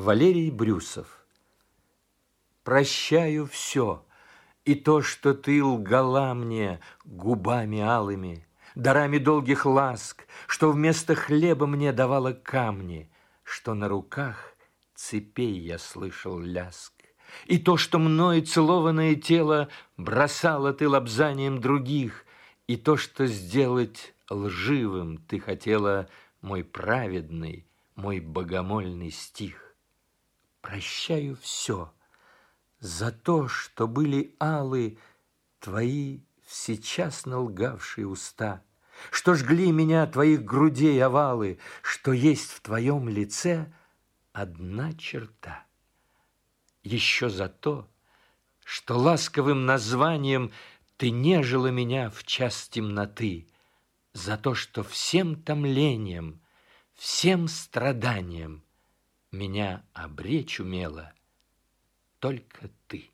Валерий Брюсов. Прощаю все, и то, что ты лгала мне губами алыми, дарами долгих ласк, что вместо хлеба мне давала камни, что на руках цепей я слышал лязг, и то, что мною целованное тело бросала ты лобзанием других, и то, что сделать лживым ты хотела мой праведный, мой богомольный стих. Прощаю все за то, что были алы твои всечасно лгавшие уста, что жгли меня твоих грудей овалы, что есть в твоем лице одна черта. Еще за то, что ласковым названием ты нежила меня в час темноты, за то, что всем томлением, всем страданием меня обречь умела только ты.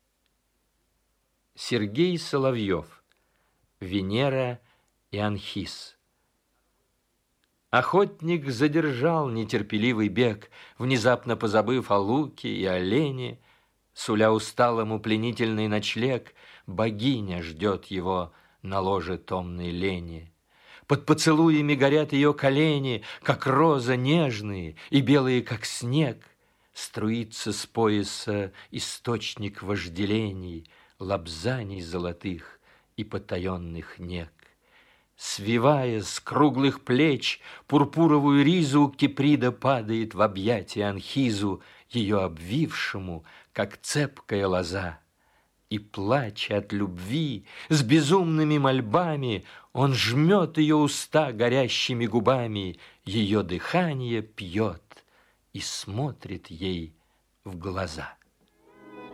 Сергей Соловьев. Венера и Анхис. Охотник задержал нетерпеливый бег, внезапно позабыв о луке и олене, суля усталому пленительный ночлег, богиня ждет его на ложе томной лени. Под поцелуями горят ее колени, как роза нежные и белые, как снег. Струится с пояса источник вожделений, лобзаний золотых и потаенных нег. Свивая с круглых плеч пурпуровую ризу, Киприда падает в объятия Анхизу, ее обвившему, как цепкая лоза. И, плача от любви, с безумными мольбами, он жмет ее уста горящими губами, ее дыхание пьет и смотрит ей в глаза.